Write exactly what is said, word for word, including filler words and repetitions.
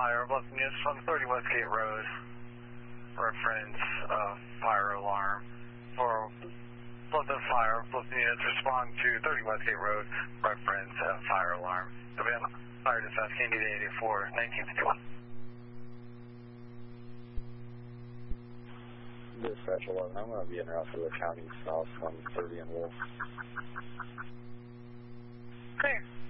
fire, Bluffton units from thirty Westgate Road. Reference uh, fire alarm. For Bluffton Fire, Bluffton units respond to thirty Westgate Road. Reference uh, fire alarm. Event fire dispatch, Candy eighty-four, nineteen fifty-one. Dispatch eleven, I'm going to be in route for the county south one thirty and Wolf. Clear.